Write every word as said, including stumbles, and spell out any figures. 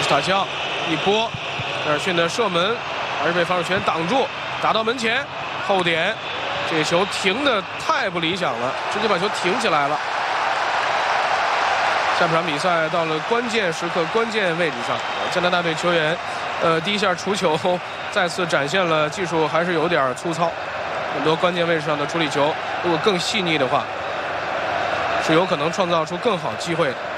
奥斯塔江一波，威尔逊的射门还是被防守权挡住，打到门前后点，这球停的太不理想了，直接把球停起来了。下半场比赛到了关键时刻、关键位置上，加拿大队球员，呃，第一下除球再次展现了技术还是有点粗糙，很多关键位置上的处理球，如果更细腻的话，是有可能创造出更好机会的。